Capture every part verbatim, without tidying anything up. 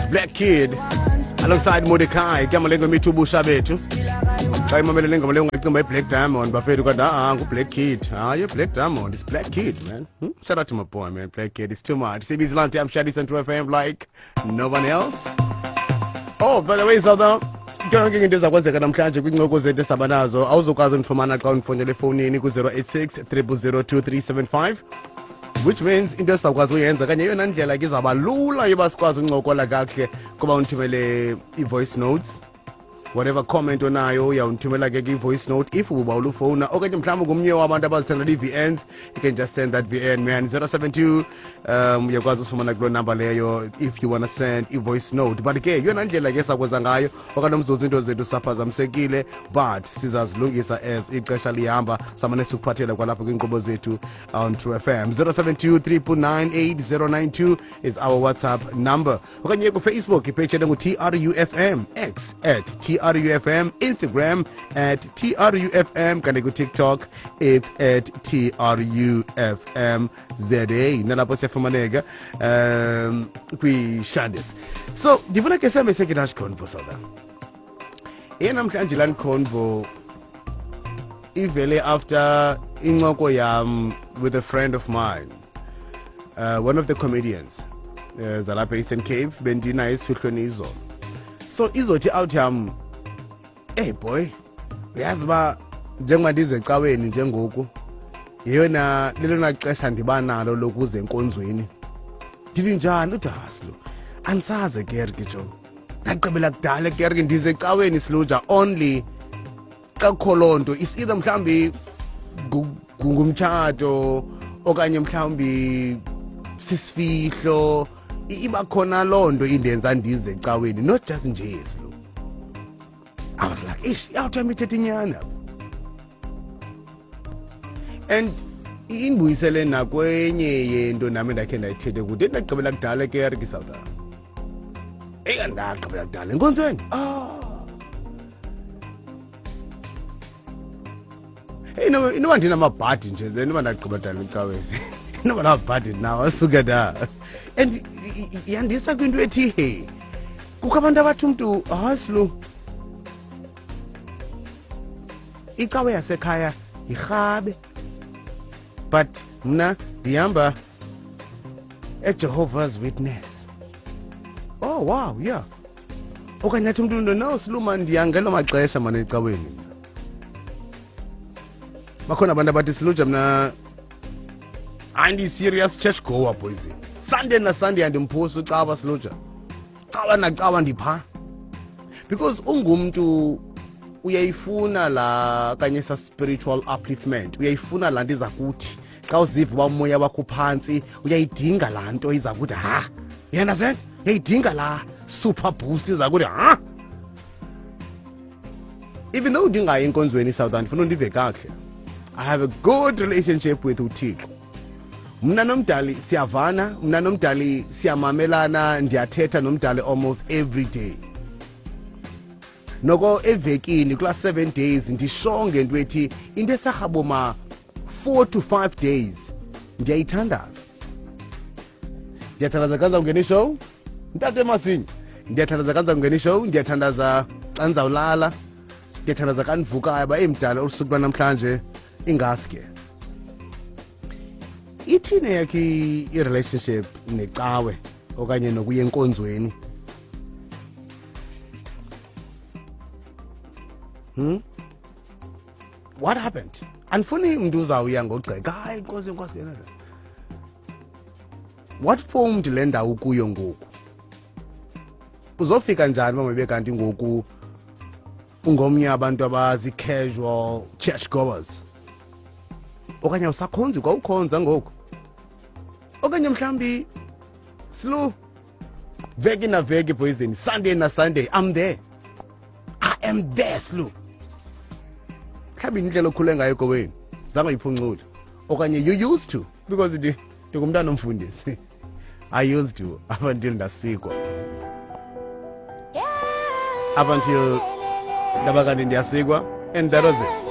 Black Kid alongside Mordecai igama lengomithi ubusha bethu xa imamele lengoma leyo ngicimba iBlack Diamond bafethu kanti ah nguBlack Kid hayi Black Diamond is Black Kid man hmm? Shout out to my boy man Black Kid it's too much C B's lunch I'm Shady Central F M like no one else. Oh by the way Southern konke into ezakwenzeka namhlanje kwincoko zethu esabanazo awuzokwazi unifumana xa unifonele efonini ku zero eight six three zero two three seven five which means into esizakwazi uyenza kanye yona ndlela ke izaba lula yoba sikwazi uncokola kakuhle kuba unithumele i-voice notes whatever comment onayo uyawuthumela ke i-voice note if uba ulufona okanye mhlawumbe ngumnye wabantu abazithandela i-V Ns you can just send that V N man zero seven two um uyakwazi usifumana kuloo number leyo if you want to send i-voice note but ke yona ndlela ke sakwenza ngayo okanye umzuzu into zethu saphazamisekile but sizazilungisa as ixesha lihamba samane sikuphathela kwalapho kwinkqubo zethu on True F M zero seven two three nine eight zero nine two is our WhatsApp number okanye ku Facebook ipage engu T R U F M X at T R U F M Instagram at T R U F M kanti ku TikTok it's at T R U F M Z A nalapho siyafumaneka um kwi-Shadis so ndifuna ke sembe sekinash convo sada enamhlanje lan convo ivele after incoko yam with a friend of mine uh, one of the comedians uh, zalapha Eastern Cape bendinayo isifihlweni izolo so izothi out yam hey boy uyazi ba njengoba ndize ecaweni njengoku yeyona lelona xesha ndiba nalo lokuze enkonzweni ndithi njani uthi haslo andisaze kerke jo ndaqebela kudala kerke ndize ecaweni siluja only kakho loo nto is-either mhlawumbi ngumtshato okanye mhlawumbi sisifihlo iba khona loo nto indenza ndize ecaweni not just nje eslo I was like ish yawuthi ithethe inyani apha and indibuyisele nakwenye yento nami ndakhe ndayithethe kude ndagqibela kudala ekerke South Africa eyi ndagqibela kudala enkonzweni ah hey inoba inoba ndinamabhadi nje ze inoba ndagqibela kudala ecaweni inoba namabhadi nawo asuke da and yandisa kwinto ethi he kukho abantu abathi umntu haslo icawe yasekhaya yirhabe but mna ndihamba eJehovah's Witness oh wow yeah okanye athi umntu no siluma ndiyangelo maxesha mane ecaweni bakhona abantu abathi siluja mna andi serious church goer boys Sunday na Sunday andimphosa ucawa siluja cawa nacawa ndipha because ungumntu uyayifuna la kanye sa spiritual upliftment uyayifuna la nto iza kuthi xa uziva uba umoya wakho phansi uyayidinga la nto iza kuthi ha uyandazenda uyayidinga la super boost iza kuthi ha even though udingayo enkonzweni South Africa ndifuna undive kakuhle I have a good relationship with uThixo mna nomdali siyavana mna nomdali siyamamelana ndiyathetha nomdali almost every day noko evekini kula seven days ndishonge into ethi into esarhaboma four to five days ndiyayithandaza ndiyathandaza kanza ungena ishow ntate masinye ndiyathandaza kanza ungena ishow ndiyathandaza xa ndizawulala ndiyathandaza xa ndivukayo ba emdala usuku lwanamhlanje ingaske ithine yakhe i-relationship necawe okanye nokuya enkonzweni Hmm? What happened? Andifuni mntu uzawuya ngogqeka hayi inkosi inkosi yena what formed le ndawo kuyo ngoku uzofika njani uma ube kanti ngoku ungomnye abantu abazi-casual church goers okanye usakhonzi kwa ukhonza ngoku okanye mhlawumbi slow veki na veki boyzini Sunday na Sunday I'm there I am there slow mhlawumbi indlela okhule ngayo kowenu zange yiphunculo okanye you used to because ndingumntana omfundisi I used to up until ndasikwa up until ndaba kanti ndiyasikwa and that was it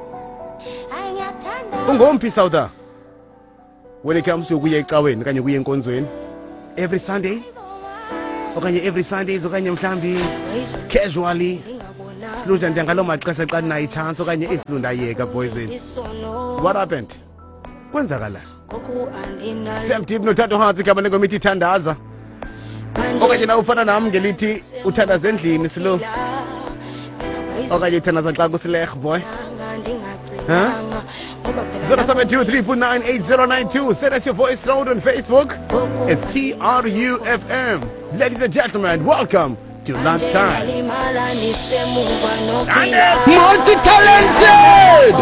ungomphi South Africa when it comes to kuya ecaweni kanye kuya enkonzweni every Sunday okanye every Sundays okanye mhlambi casually silunja nje ngaloo maxesha xa nayo ichance okanye isilunda yeka boys. What happened? Kwenzakala? Sam Deep nothatha uhansi igama lengomithi ithandaza. Okanye na ufana nam ngelithi uthandaza endlini silo. Okanye uthandaza xa kusilekh boy. Huh? zero seven two three four nine eight zero nine two. Send us your voice note on Facebook. It's T R U F M. Ladies and gentlemen, welcome to lunchtime. Multi-talented!